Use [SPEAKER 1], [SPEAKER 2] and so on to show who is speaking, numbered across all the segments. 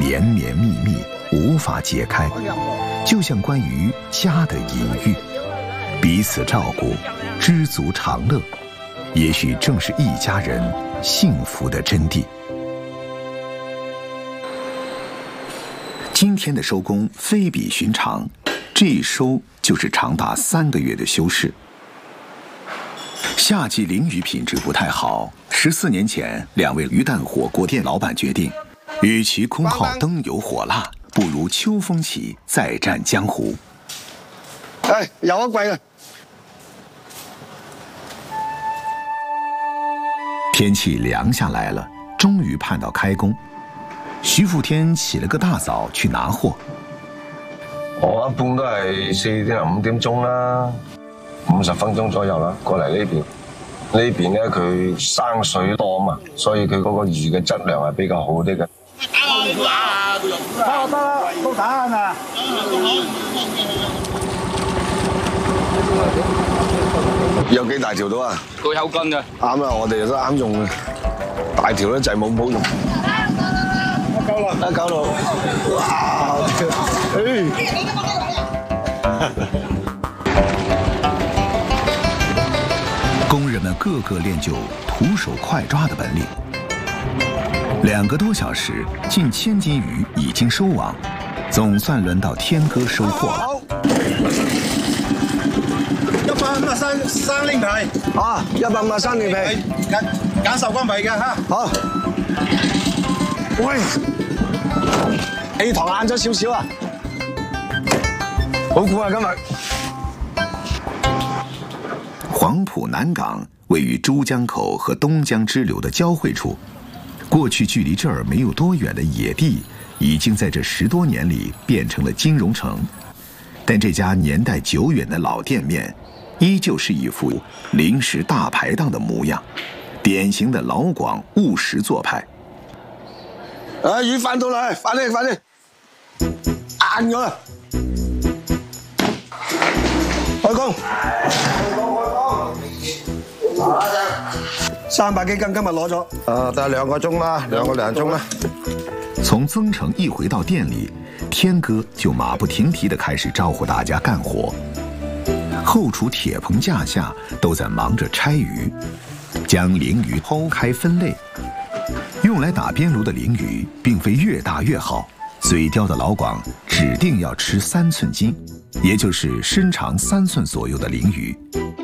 [SPEAKER 1] 绵绵密密，无法解开，就像关于家的隐喻。彼此照顾，知足常乐，也许正是一家人幸福的真谛。今天的收工非比寻常，这一收就是长达3个月的休市。夏季鲮鱼品质不太好，14年前，2位鱼蛋火锅店老板决定，与其空耗灯油火蜡，不如秋风起，再战江湖。
[SPEAKER 2] 哎，有一季啦！
[SPEAKER 1] 天氣涼下來了，終於盼到開工。徐富天起了個大早去拿貨。
[SPEAKER 3] 我一般都係4點5點鐘啦，50分鐘左右啦，過嚟呢邊。呢邊咧佢生水多嘛，所以佢嗰個魚嘅質量係比較好啲嘅。得啦，都打啊！有幾大條到啊？個有斤啊！啱啊，我哋都啱用，大條咧就係冇用。夠啦！哇！
[SPEAKER 1] 工人们个个练就徒手快抓的本领。2個多小時，近1000斤魚已經收網，總算輪到天哥收貨了。
[SPEAKER 2] 150生靈皮啊！150生靈皮，揀受乾皮嘅嚇。好。喂，氣堂晏咗少少啊！好苦啊，今日。
[SPEAKER 1] 黃埔南港位於珠江口和東江支流的交匯處，過去距離這兒沒有多遠的野地，已經在這10多年裡變成了金融城。但這家年代久遠的老店面，依舊是一副臨時大排檔的模樣，典型的老廣務實做派。
[SPEAKER 2] 魚翻到嚟，快啲！硬咗啦！開工！300幾斤今日攞咗，得2個鐘啦，2個2鐘啦。
[SPEAKER 1] 從增城一回到店裡，天哥就馬不停蹄地開始招呼大家幹活。後廚鐵棚架下都在忙着拆魚，將鯪魚剖開分類。用來打邊爐的鯪魚並非越大越好，嘴刁的老廣指定要吃3寸筋，也就是身長3寸左右的鯪魚。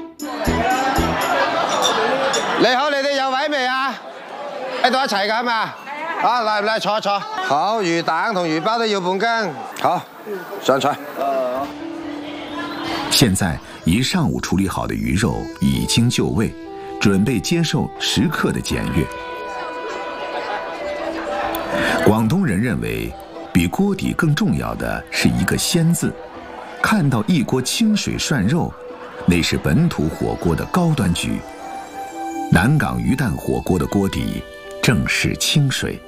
[SPEAKER 2] 你好，你哋有位未啊？喺度一齊㗎嘛？啊，嚟坐。好，魚蛋同魚包都要半斤。好，上菜。
[SPEAKER 1] 現在一上午處理好的魚肉已經就位，準備接受食客的檢閱。廣東人認為，比鍋底更重要的是一個鮮字。看到一鍋清水涮肉，那是本土火鍋的高端局。南港魚蛋火鍋的鍋底正是清水。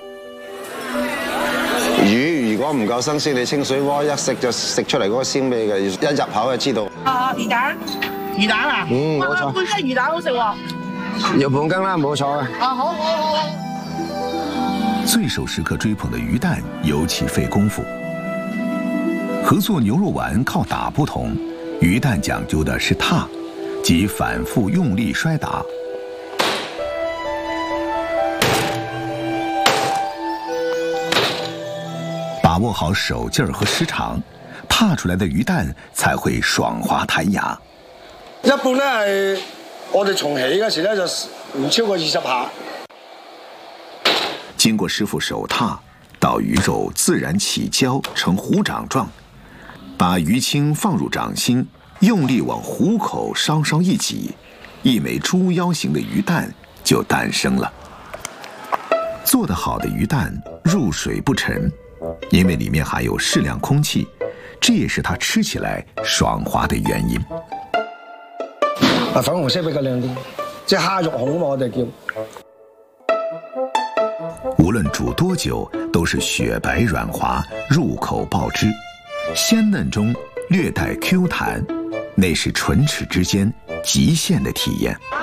[SPEAKER 2] 魚如果唔夠新鮮，你清水鍋一食就食出嚟嗰個鮮味嘅，一入口就知道。
[SPEAKER 4] 魚蛋啊？
[SPEAKER 2] 冇錯。
[SPEAKER 4] 半斤魚蛋好食喎。
[SPEAKER 2] 要半斤啦，冇錯啊。
[SPEAKER 4] 好。
[SPEAKER 1] 最受食客追捧的魚蛋尤其費功夫。合作牛肉丸靠打不同，魚蛋講究的是踏，即反覆用力摔打。把握好手劲儿和時長，踏出來的魚蛋才會爽滑彈牙。
[SPEAKER 2] 一般咧係我哋重起嗰時咧就唔超過20下。
[SPEAKER 1] 經過師傅手踏，到魚肉自然起膠成虎掌狀，把魚青放入掌心，用力往虎口稍稍一擠，一枚豬腰形的魚蛋就誕生了。做得好的魚蛋入水不沉，因為裡面含有適量空氣，這也是它吃起來爽滑的原因。
[SPEAKER 2] 粉紅色比較靚啲，即係蝦肉紅嘛，我哋叫。
[SPEAKER 1] 無論煮多久，都是雪白軟滑，入口爆汁，鮮嫩中略帶 Q 彈，那是唇齒之間極限的體驗。